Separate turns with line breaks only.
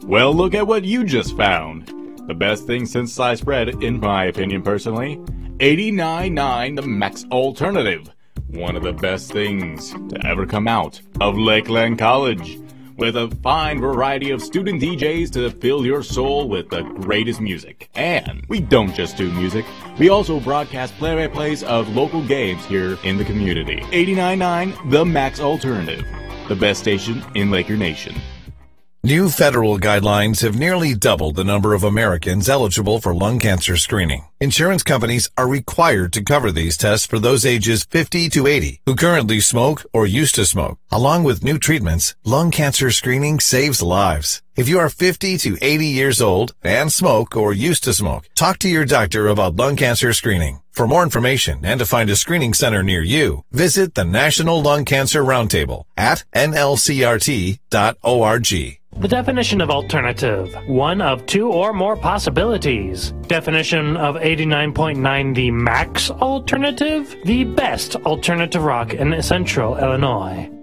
Well, look at what you just found. The best thing since sliced bread, in my opinion personally. 89.9 The Max Alternative. One of the best things to ever come out of Lakeland College. With a fine variety of student DJs to fill your soul with the greatest music. And we don't just do music, we also broadcast play-by-plays of local games here in the community. 89.9 The Max Alternative, the best station in Laker Nation.
New federal guidelines have nearly doubled the number of Americans eligible for lung cancer screening. Insurance companies are required to cover these tests for those ages 50 to 80 who currently smoke or used to smoke. Along with new treatments, lung cancer screening saves lives. If you are 50 to 80 years old and smoke or used to smoke, talk to your doctor about lung cancer screening. For more information and to find a screening center near you, visit the National Lung Cancer Roundtable at nlcrt.org.
The definition of alternative: one of two or more possibilities. Definition of 89.9 The Max Alternative: the best alternative rock in Central Illinois.